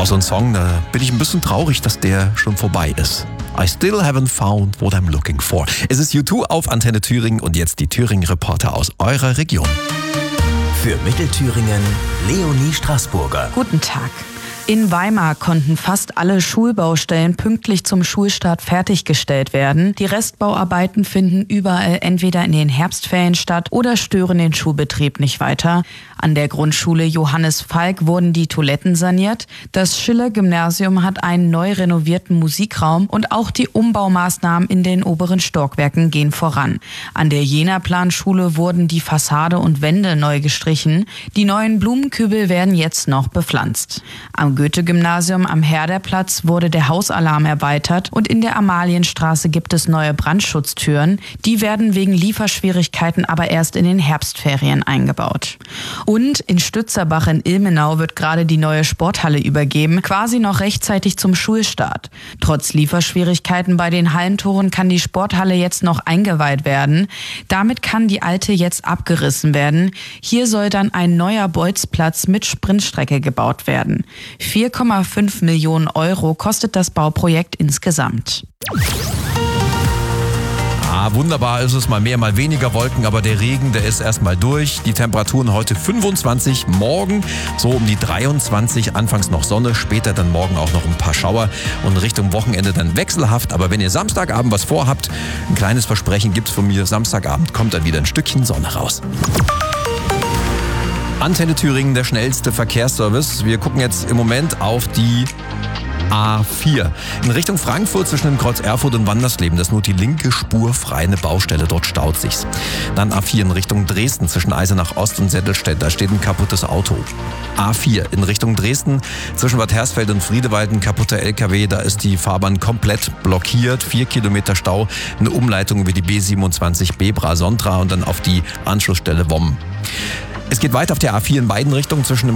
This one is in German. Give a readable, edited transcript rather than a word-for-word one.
Auch so ein Song, da bin ich ein bisschen traurig, dass der schon vorbei ist. I still haven't found what I'm looking for. Es ist U2 auf Antenne Thüringen und jetzt die Thüringen-Reporter aus eurer Region. Für Mittelthüringen Leonie Straßburger. Guten Tag. In Weimar konnten fast alle Schulbaustellen pünktlich zum Schulstart fertiggestellt werden. Die Restbauarbeiten finden überall entweder in den Herbstferien statt oder stören den Schulbetrieb nicht weiter. An der Grundschule Johannes Falk wurden die Toiletten saniert. Das Schiller-Gymnasium hat einen neu renovierten Musikraum und auch die Umbaumaßnahmen in den oberen Stockwerken gehen voran. An der Jena-Planschule wurden die Fassade und Wände neu gestrichen. Die neuen Blumenkübel werden jetzt noch bepflanzt. Am Goethe-Gymnasium am Herderplatz wurde der Hausalarm erweitert und in der Amalienstraße gibt es neue Brandschutztüren. Die werden wegen Lieferschwierigkeiten aber erst in den Herbstferien eingebaut. Und in Stützerbach in Ilmenau wird gerade die neue Sporthalle übergeben, quasi noch rechtzeitig zum Schulstart. Trotz Lieferschwierigkeiten bei den Hallentoren kann die Sporthalle jetzt noch eingeweiht werden. Damit kann die alte jetzt abgerissen werden. Hier soll dann ein neuer Bolzplatz mit Sprintstrecke gebaut werden. 4,5 Millionen Euro kostet das Bauprojekt insgesamt. Wunderbar ist es, mal mehr, mal weniger Wolken, aber der Regen, der ist erstmal durch. Die Temperaturen heute 25, morgen so um die 23, anfangs noch Sonne, später dann morgen auch noch ein paar Schauer und Richtung Wochenende dann wechselhaft. Aber wenn ihr Samstagabend was vorhabt, ein kleines Versprechen gibt's von mir, Samstagabend kommt dann wieder ein Stückchen Sonne raus. Antenne Thüringen, der schnellste Verkehrsservice. Wir gucken jetzt im Moment auf die A4. In Richtung Frankfurt zwischen dem Kreuz Erfurt und Wandersleben, das ist nur die linke Spur frei, eine Baustelle, dort staut sich's. Dann A4 in Richtung Dresden zwischen Eisenach Ost und Settelstedt, da steht ein kaputtes Auto. A4 in Richtung Dresden zwischen Bad Hersfeld und Friedewald ein kaputter LKW, da ist die Fahrbahn komplett blockiert, 4 Kilometer Stau, eine Umleitung über die B27 Bebra-Sontra und dann auf die Anschlussstelle Womm. Es geht weiter auf der A4 in beiden Richtungen zwischen dem